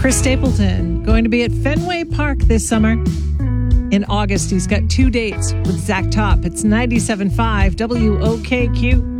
Chris Stapleton going to be at Fenway Park this summer. In August, he's got 2 dates with Zach Top. It's 97.5 WOKQ.